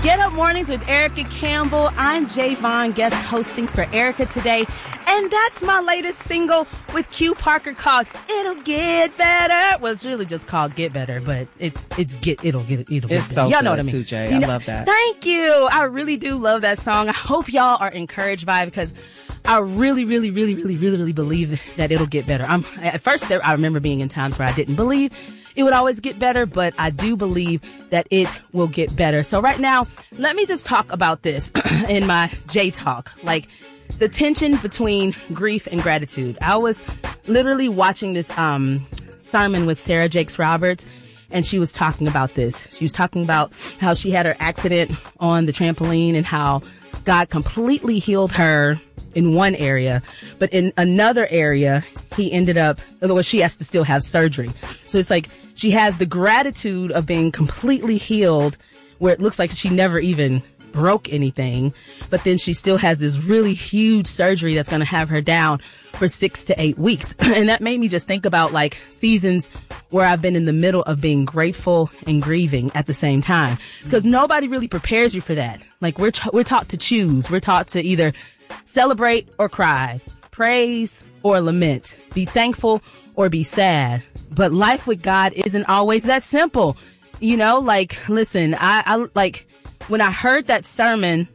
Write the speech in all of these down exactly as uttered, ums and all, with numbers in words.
Get Up Mornings with Erica Campbell. I'm Javon, guest hosting for Erica today. And that's my latest single with Q Parker called It'll Get Better. Well, it's really just called Get Better, but it's it's get it'll get it'll it's get so better. Y'all good know what I mean. Too, Jay. You I know, love that. Thank you. I really do love that song. I hope y'all are encouraged by it because I really, really, really, really, really, really believe that it'll get better. I'm at first there, I remember being in times where I didn't believe it would always get better, but I do believe that it will get better. So right now, let me just talk about this in my J Talk, like the tension between grief and gratitude. I was literally watching this um sermon with Sarah Jakes Roberts, and she was talking about this. She was talking about how she had her accident on the trampoline and how God completely healed her in one area, but in another area, he ended up, otherwise she has to still have surgery. So it's like she has the gratitude of being completely healed where it looks like she never even broke anything, but then she still has this really huge surgery that's going to have her down for six to eight weeks. And that made me just think about like seasons where I've been in the middle of being grateful and grieving at the same time, because nobody really prepares you for that. Like we're, ch- we're taught to choose. We're taught to either celebrate or cry, praise or lament, be thankful or be sad. But life with God isn't always that simple. You know, like, listen, I, I like when I heard that sermon,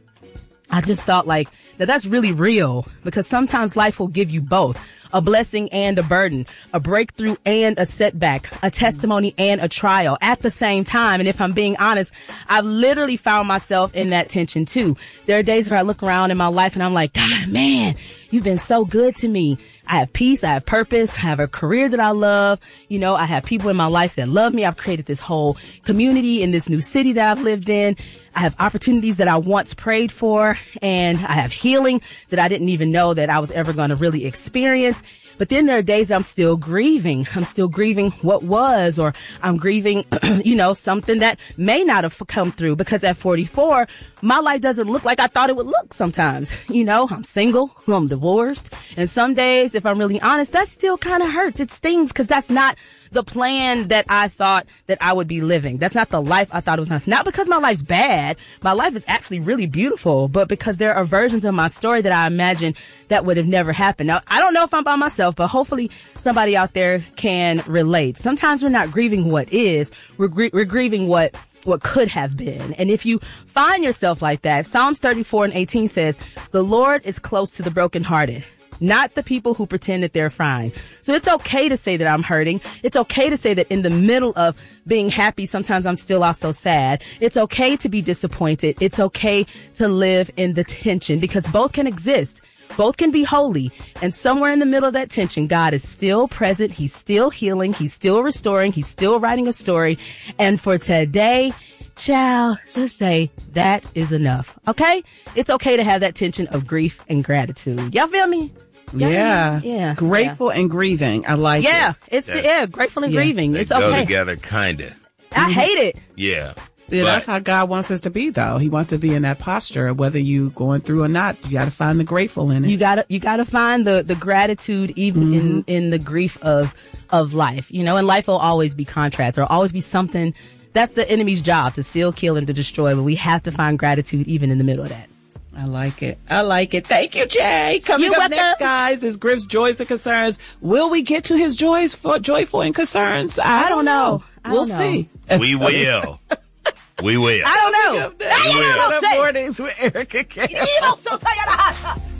I just thought like that that's really real, because sometimes life will give you both a blessing and a burden, a breakthrough and a setback, a testimony and a trial at the same time. And if I'm being honest, I've literally found myself in that tension too. There are days where I look around in my life and I'm like, God, man, you've been so good to me. I have peace. I have purpose. I have a career that I love. You know, I have people in my life that love me. I've created this whole community in this new city that I've lived in. I have opportunities that I once prayed for, and I have healing that I didn't even know that I was ever going to really experience. But then there are days that I'm still grieving. I'm still grieving what was, or I'm grieving, you know, something that may not have come through, because at forty-four, my life doesn't look like I thought it would look sometimes. You know, I'm single, I'm divorced. And some days, if I'm really honest, that still kind of hurts. It stings, because that's not the plan that I thought that I would be living. That's not the life I thought it was not. Not because my life's bad. My life is actually really beautiful, but because there are versions of my story that I imagine that would have never happened. Now, I don't know if I'm by myself, but hopefully somebody out there can relate. Sometimes we're not grieving what is, we're, gr- we're grieving what what could have been. And if you find yourself like that, Psalms thirty-four and eighteen says, the Lord is close to the brokenhearted, not the people who pretend that they're fine. So it's okay to say that I'm hurting. It's okay to say that in the middle of being happy, sometimes I'm still also sad. It's okay to be disappointed. It's okay to live in the tension, because both can exist. Both can be holy. And somewhere in the middle of that tension, God is still present. He's still healing. He's still restoring. He's still writing a story. And for today, child, just say that is enough. Okay? It's okay to have that tension of grief and gratitude. Y'all feel me? Y'all yeah. feel me? Yeah. Grateful yeah. and grieving. I like yeah, it. It's, That's, yeah, grateful and yeah. grieving. They It's go okay. together, kinda. I hate it. Yeah. Yeah, But- that's how God wants us to be, though. He wants to be in that posture, whether you going through or not. You got to find the grateful in it. You gotta, you gotta find the, the gratitude even mm-hmm. in, in the grief of, of life, you know, and life will always be contrast. There'll always be something. That's the enemy's job, to steal, kill, and to destroy. But we have to find gratitude even in the middle of that. I like it. I like it. Thank you, Jay. Coming You're up welcome. next, guys, is Griff's joys and concerns. Will we get to his joys for joyful and concerns? I, I don't know. I we'll don't know. see. We will. We will. I don't know. We will. Mornings with Erica Campbell.